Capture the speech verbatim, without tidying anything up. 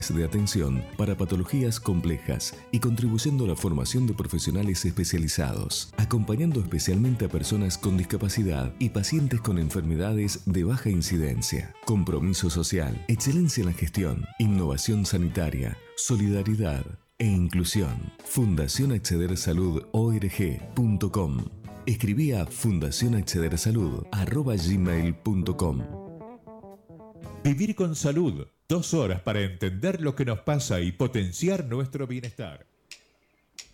de atención para patologías complejas y contribuyendo a la formación de profesionales especializados, acompañando especialmente a personas con discapacidad y pacientes con enfermedades de baja incidencia. Compromiso social, excelencia en la gestión, innovación sanitaria, solidaridad e inclusión. Fundación Acceder Salud O R G punto com. Escribí a fundacionaccedersalud arroba gmail punto com. Vivir con salud. Dos horas para entender lo que nos pasa y potenciar nuestro bienestar.